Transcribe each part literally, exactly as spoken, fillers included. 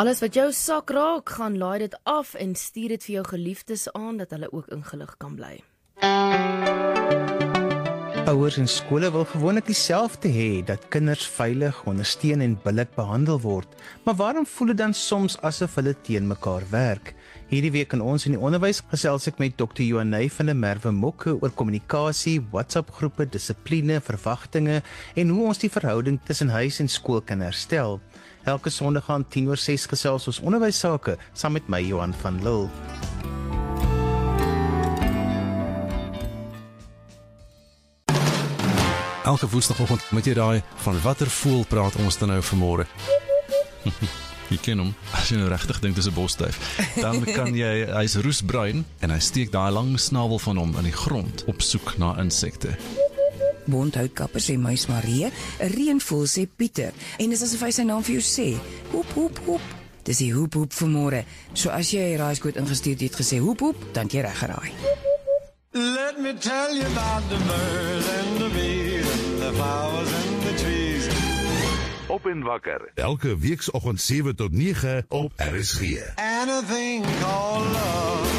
Alles wat jou sak raak, gaan laai dit af en stuur dit vir jou geliefdes aan, dat hulle ook ingelig kan bly. Ouers en skole wil gewoonlik dieselfde hê, dat kinders veilig, ondersteun en billik behandel word. Maar waarom voel dit dan soms asof hulle teen mekaar werk? Hierdie week in ons in die onderwys gesels ek met dokter Johanay van der Merwe Mokke oor kommunikasie, WhatsApp-groepe, dissipline, verwagtinge en hoe ons die verhouding tussen huis en skool kan herstel. Elke Sondag aan tien oor ses gesels ons onderwysake saam met my Johan van Lille. Elke woensdagoggend moet jy raai van watter voël praat ons dan nou vanmôre. Jy ken hom, as jy nou regtig dink dis 'n bosduif. Dan kan jy, hy's roesbruin en hy steek daai lang snavel van hom in die grond op soek na insekte. Bondhoutkapper sê muis Marie, 'n reënvoël sê Pieter, en dis asof hy sy naam vir jou sê. Hoep hoep hoep. Dis die hoep hoep vanmôre. So as jy raaiskoot ingestuur het gesê hoep hoep, dan het jy reg geraai. Let me tell you about the birds and the bees and the flowers and the trees. Op en wakker. Elke weekoggend sewe tot nege op R S G. And a thing called love.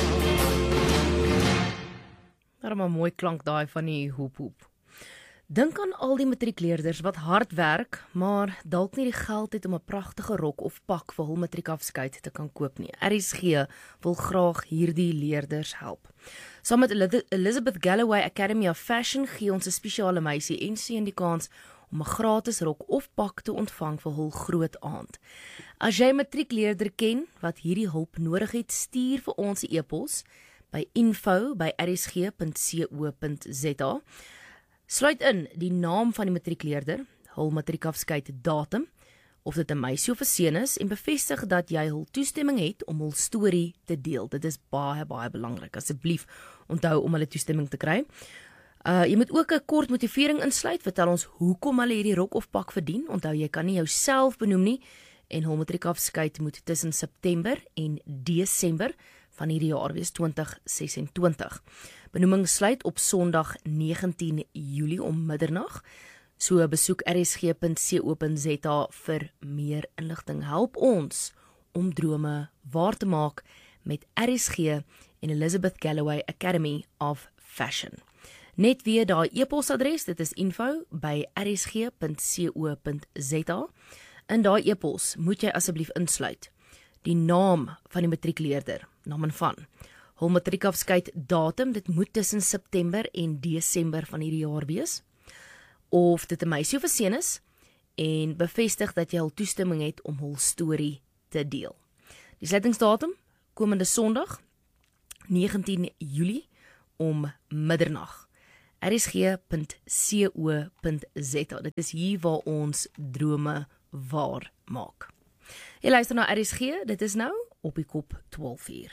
Daar maar mooi klank daai van die hoep hoep. Dink aan al die matriekleerders wat hard werk, maar dalk nie die geld het om 'n pragtige rok of pak vir hul matriekafskeid te kan koop nie. R S G wil graag hierdie leerders help. Saam met Elizabeth Galloway Academy of Fashion gee ons 'n spesiale meisie en seun die kans om 'n gratis rok of pak te ontvang vir hul groot aand. As jy 'n matriekleerder ken wat hierdie hulp nodig het, stuur vir ons 'n e-pos by info by r s g punt co punt z a. Sluit in die naam van die matriekleerder, hul matriekafskeid datum, of dit 'n meisie of 'n seun is, en bevestig dat jy hul toestemming het om hul storie te deel. Dit is baie, baie belangrik. Asseblief onthou om hulle toestemming te kry. Uh, jy moet ook 'n kort motivering insluit, vertel ons hoekom hulle hierdie rok of pak verdien. Onthou, jy kan nie jouself benoem nie, en hul matriekafskeid moet tussen September en Desember van hierdie jaar wees, twintig ses en twintig. Benoeming sluit op Sondag negentien Julie om middernag. So besoek r s g punt co punt z a vir meer inligting. Help ons om drome waar te maak met R S G en Elizabeth Galloway Academy of Fashion. Net weer daai e-posadres, dit is info by r s g punt co punt z a. In daai e-pos moet jy asseblief insluit die naam van die matriekleerder, naam en van, hul matriekafskeid datum, dit moet tussen September en Desember van hierdie jaar wees, of dit 'n meisie of 'n seun is, en bevestig dat jy hul toestemming het om hul storie te deel. Die sluitingsdatum, komende Sondag, negentien Julie om middernag. r s g punt co punt z a. Dit is hier waar ons drome waar maak. Jy luister na R S G, dit is nou op die kop twaalf uur.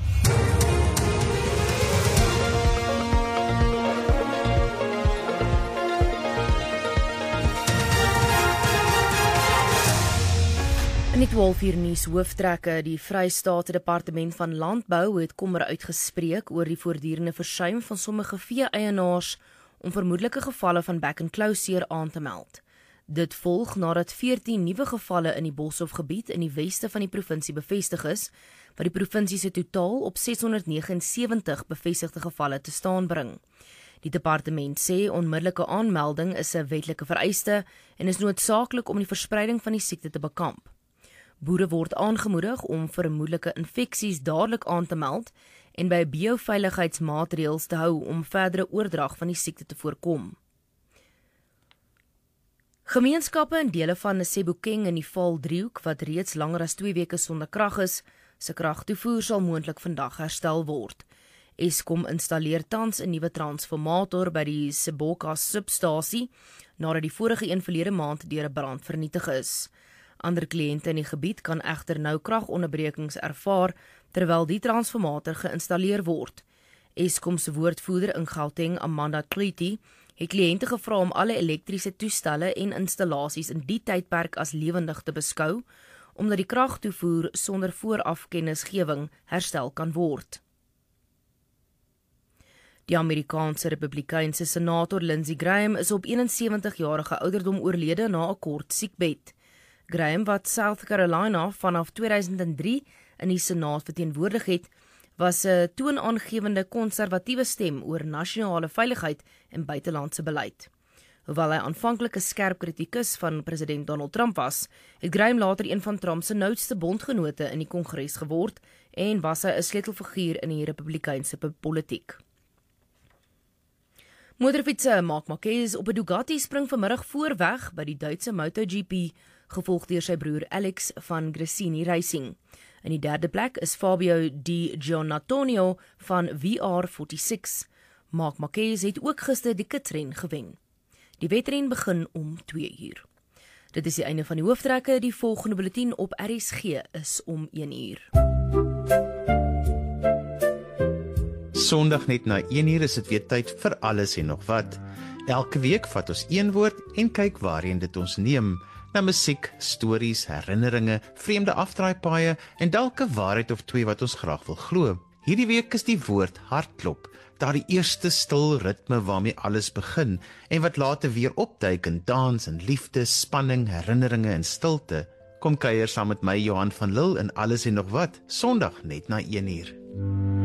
In die twaalf uur nuus hooftrekke, die Vrystaat Departement van Landbou het kommer uitgespreek oor die voortdurende versuim van sommige vee-eienaars om vermoedelike gevalle van back-and-claw-seer aan te meld. Dit volg nadat veertien nuwe gevalle in die Boshoff-gebied in die weste van die provinsie bevestig is, wat die provinsie se totaal op ses honderd neges en sewentig bevestigde gevalle te staan bring. Die departement sê onmiddellike aanmelding is 'n wetlike vereiste en is noodsaaklik om die verspreiding van die siekte te bekamp. Boere word aangemoedig om vermoedelike infeksies dadelik aan te meld en by bioveiligheidsmaatreëls te hou om verdere oordrag van die siekte te voorkom. Gemeenskappe in dele van Sebokeng in die Vaal-driehoek wat reeds langer as twee weke sonder krag is, se kragtoevoer sal moontlik vandag herstel word. Eskom installeer tans 'n nuwe transformator by die Seboka substasie nadat die vorige een verlede maand deur 'n brand vernietig is. Ander kliënte in die gebied kan egter nou kragonderbrekings ervaar terwyl die transformator geïnstalleer word. Eskom se woordvoerder in Gauteng, Amanda Kleti, het kliënte gevra om alle elektriese toestelle en installasies in die tydperk as lewendig te beskou, omdat die kragtoevoer sonder voorafkennisgewing herstel kan word. Die Amerikaanse Republikeinse senator Lindsey Graham is op eenensewentig jarige ouderdom oorlede na 'n kort siekbed. Graham, wat South Carolina vanaf twee duisend drie in die Senaat verteenwoordig het, was 'n toonaangewende konservatiewe stem oor nasionale veiligheid en buitelandse beleid. Hoewel hy aanvanklik 'n skerp kritikus van president Donald Trump was, het Graham later een van Trump se noudste bondgenote in die Kongres geword en was hy 'n sleutelfiguur in die Republikeinse politiek. Motorfietser Marc Marquez op 'n Bugatti spring vanmiddag voorweg by die Duitse MotoGP, gevolg deur sy broer Alex van Gresini Racing. In die derde plek is Fabio Di Giannantonio van V R vyf. Marc Marquez het ook gister die kitsren gewen. Die wedren begin om twee uur. Dit is die einde van die hoofdtrekke. Die volgende bulletin op R S G is om een uur. Sondag net na een uur is dit weer tyd vir alles en nog wat. Elke week vat ons een woord en kyk waarheen dit ons neem. Na musiek, stories, herinneringe, vreemde afdraaipaaie en dalk 'n waarheid of twee wat ons graag wil glo. Hierdie week is die woord hartklop, daardie eerste stil ritme waarmee alles begin en wat later weer opduik in dans en liefde, spanning, herinneringe en stilte. Kom kuier saam met my Johan van Lille in alles en nog wat, Sondag net na een uur.